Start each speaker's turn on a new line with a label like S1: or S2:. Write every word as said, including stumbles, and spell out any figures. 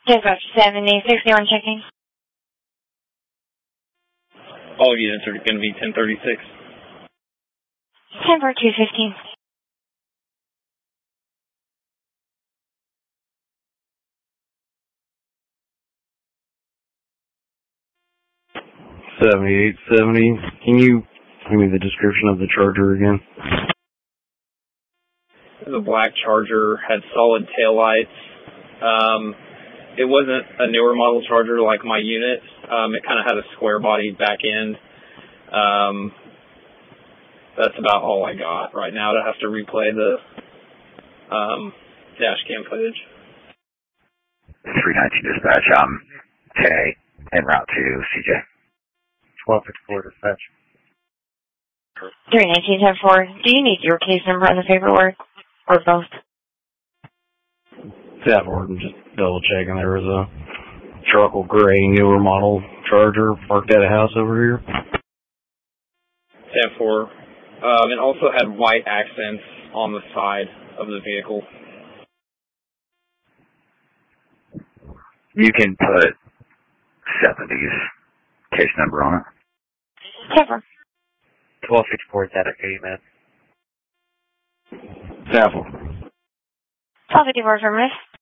S1: Dispatch seventy, sixty-one checking.
S2: All units are going to be ten thirty-six.
S1: ten for two fifteen.
S3: seventy-eight seventy. Can you give me the description of the Charger again?
S2: It was a black Charger, had solid taillights. Um, it wasn't a newer model Charger like my unit. Um, it kind of had a square body back end. Um, that's about all I got right now. I have to replay the um, dash cam footage.
S4: three nineteen dispatch, um, ten eight en route to C J.
S3: twelve fifty-four dispatch.
S1: three nineteen ten four. Do you need your case number on the paperwork? Or both?
S3: Yeah, we're just double checking. There was a charcoal gray newer model Charger parked at a house over here.
S2: ten four. Um, it also had white accents on the side of the vehicle.
S4: You can put seventies case number on it.
S1: ten four.
S5: twelve fifty-four, is that okay, man?
S3: Sample.
S1: twelve fifty-four affirmative.